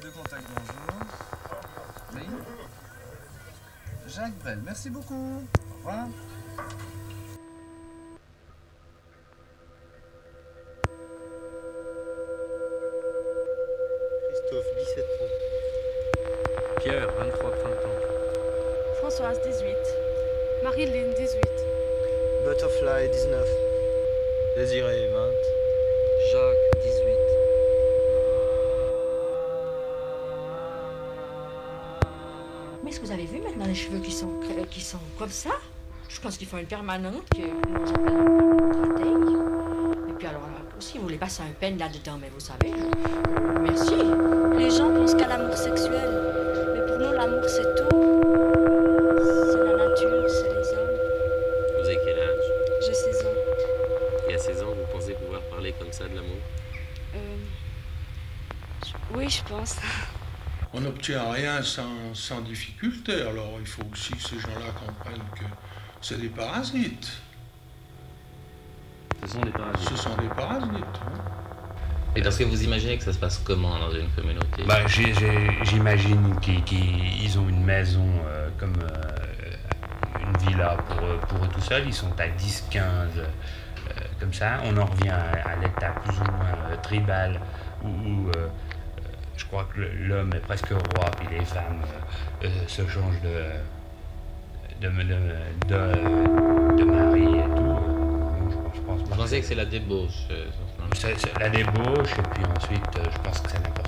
de contact, bonjour. Oui. Jacques Brel, merci beaucoup. Au revoir. Christophe, 17 ans. Pierre, 23-30 ans. Françoise, 18. Marilyn, 18. Butterfly, 19. Désiré, 20. Jacques, 18. Mais est-ce que vous avez vu maintenant les cheveux qui sont comme ça? Je pense qu'il faut une permanente, que nous appellent un gratte. Et puis alors là, si vous voulez passer un pen là-dedans, mais vous savez, merci. Les gens pensent qu'à l'amour sexuel. Mais pour nous, l'amour, c'est tout. C'est la nature, c'est les hommes. Vous avez quel âge? J'ai 16 ans. Et à 16 ans, vous pensez pouvoir parler comme ça de l'amour? Oui, je pense. On n'obtient rien sans difficulté, alors il faut aussi que ces gens-là comprennent que c'est des parasites. Ce sont des parasites. Ce sont des parasites. Hein. Et est-ce que vous imaginez que ça se passe comment dans une communauté? J'imagine qu'ils ont une maison comme une villa pour eux tout seuls. Ils sont à 10-15 comme ça. On en revient à l'état plus ou moins tribal où je crois que l'homme est presque roi, puis les femmes se changent de mari et tout. Je pense pas. Vous pensez que c'est la débauche? C'est la débauche, et puis ensuite, je pense que c'est n'importe